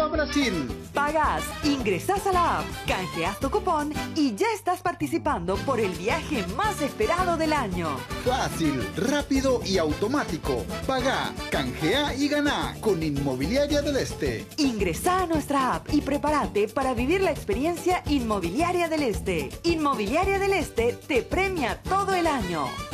a Brasil. Pagás, ingresás a la app, canjeás tu cupón y ya estás participando por el viaje más esperado del año. Fácil, rápido y automático. Pagá, canjea y ganá con Inmobiliaria del Este. Ingresá a nuestra app y prepárate para vivir la experiencia Inmobiliaria del Este. Inmobiliaria del Este te premia todo el año.